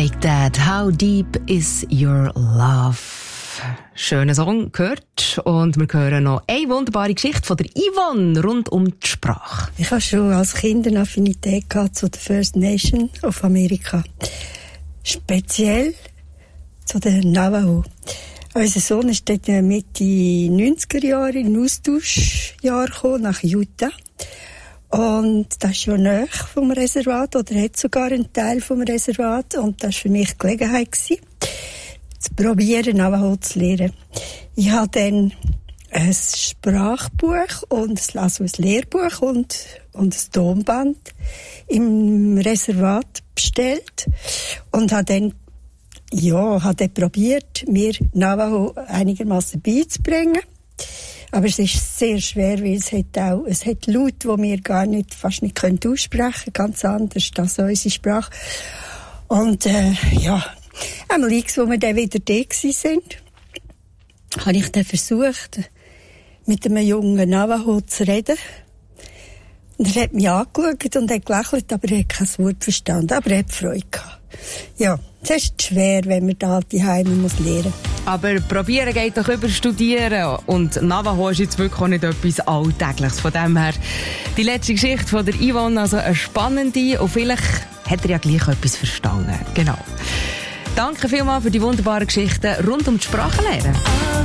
Take That, How Deep Is Your Love? Schöner Song gehört. Und wir hören noch eine wunderbare Geschichte von der Yvonne rund um die Sprache. Ich hatte schon als Kind eine Affinität zu der First Nation of Amerika. Speziell zu den Navajo. Unser Sohn ist dort Mitte 90er Jahre in ein Austauschjahr gekommen, nach Utah. Und das ist ja nahe vom Reservat, oder hat sogar einen Teil vom Reservat. Und das war für mich die Gelegenheit, zu probieren, Navajo zu lernen. Ich habe dann ein Sprachbuch und ein Lehrbuch und ein Tonband im Reservat bestellt. Und habe dann probiert, mir Navajo einigermaßen beizubringen. Aber es ist sehr schwer, weil es hat Laute, die wir fast nicht aussprechen können, ganz anders als unsere Sprache. Und, einmal X, wo wir dann wieder da waren, habe ich dann versucht, mit einem jungen Navajo zu reden. Und er hat mich angeschaut und hat gelächelt, aber er hat kein Wort verstanden. Aber er hat Freude gehabt. Ja, es ist schwer, wenn man da die Heime lernen muss. Aber probieren geht doch über Studieren. Und Navajo ist jetzt wirklich auch nicht etwas Alltägliches. Von dem her, die letzte Geschichte von der Yvonne, also eine spannende. Und vielleicht hat er ja gleich etwas verstanden. Genau. Danke vielmals für die wunderbaren Geschichten rund um die Sprachenlehre.